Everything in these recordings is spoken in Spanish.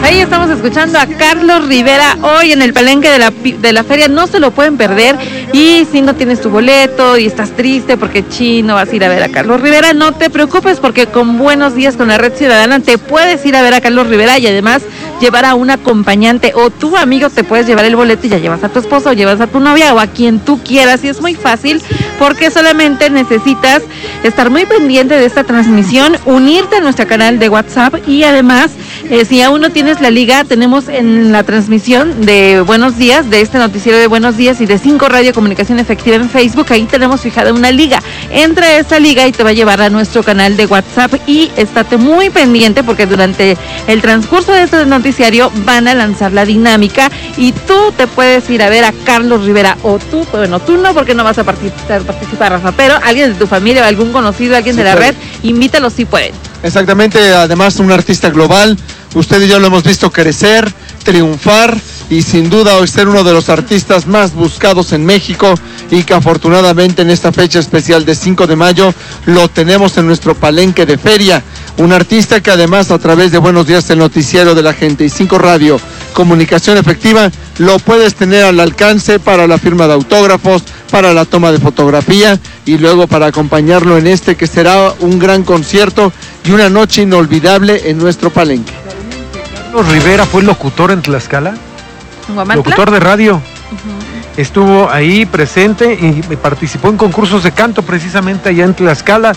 Ahí estamos escuchando a Carlos Rivera hoy en el palenque de la feria. No se lo pueden perder. Y si no tienes tu boleto y estás triste porque no vas a ir a ver a Carlos Rivera, no te preocupes, porque con Buenos Días con la Red Ciudadana te puedes ir a ver a Carlos Rivera y además llevar a un acompañante o tu amigo. Te puedes llevar el boleto y ya llevas a tu esposo o llevas a tu novia o a quien tú quieras. Y es muy fácil porque solamente necesitas estar muy pendiente de esta transmisión, unirte a nuestro canal de WhatsApp y además, si aún no tienes la liga, tenemos en la transmisión de Buenos Días, de este noticiero de Buenos Días y de 5 Radio Comunicación Efectiva en Facebook, ahí tenemos fijada una liga. Entra a esa liga y te va a llevar a nuestro canal de WhatsApp y estate muy pendiente porque durante el transcurso de este noticiario van a lanzar la dinámica y tú te puedes ir a ver a Carlos Rivera o tú, bueno, tú no porque no vas a participar, Rafa, pero alguien de tu familia o algún conocido, alguien de la red, invítalo si pueden. Exactamente, además un artista global, usted y yo lo hemos visto crecer, triunfar y sin duda hoy ser uno de los artistas más buscados en México y que afortunadamente en esta fecha especial de 5 de mayo lo tenemos en nuestro palenque de feria. Un artista que además a través de Buenos Días, el noticiero de la gente y 5 Radio Comunicación Efectiva, lo puedes tener al alcance para la firma de autógrafos, para la toma de fotografía y luego para acompañarlo en este que será un gran concierto y una noche inolvidable en nuestro palenque. Carlos Rivera fue locutor en Tlaxcala, locutor de radio. Uh-huh. Estuvo ahí presente y participó en concursos de canto precisamente allá en Tlaxcala.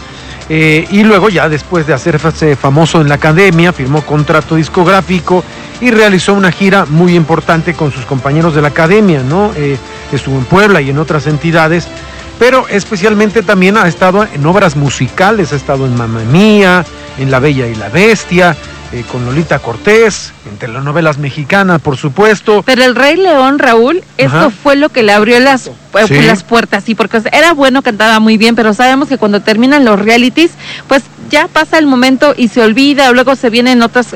Y luego ya después de hacerse famoso en la academia, firmó contrato discográfico y realizó una gira muy importante con sus compañeros de la academia, ¿no? Estuvo en Puebla y en otras entidades, pero especialmente también ha estado en obras musicales, ha estado en Mamma Mía, en La Bella y la Bestia, con Lolita Cortés, en telenovelas mexicanas, por supuesto. Pero el Rey León, Raúl, esto fue lo que le abrió las puertas, sí, porque era bueno, cantaba muy bien, pero sabemos que cuando terminan los realities, pues ya pasa el momento y se olvida, o luego se vienen otras